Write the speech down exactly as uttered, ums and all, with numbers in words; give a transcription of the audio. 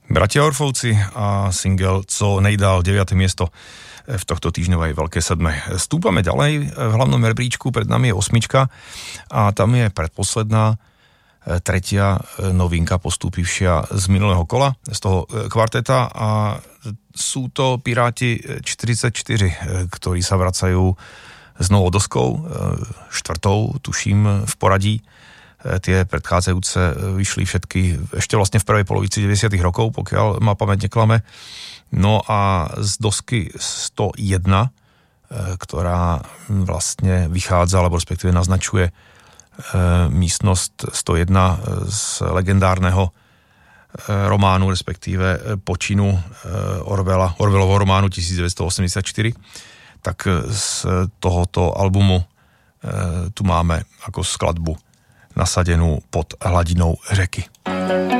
Bratia Orfovci a single Co nejdál, deviate miesto v tohto týždňovej veľké sedme. Stúpame ďalej v hlavnom rebríčku, pred nami je osmička a tam je predposledná tretia novinka postúpivšia z minulého kola, z toho kvarteta, a sú to Piráti štyridsaťštyri, ktorí sa vracajú s novou doskou, štvrtou, tuším, v poradí. Tie predchádzajúce vyšli všetky ešte vlastne v prvej polovici deväťdesiatych rokov, pokiaľ ma pamäť neklame. No a z dosky sto jedna, ktorá vlastne vychádza, alebo respektíve naznačuje místnosť sto jedna z legendárneho románu, respektíve počinu Orwella, Orwellovho románu devätnásťstoosemdesiatštyri, tak z tohoto albumu tu máme ako skladbu nasadenú pod hladinou řeky.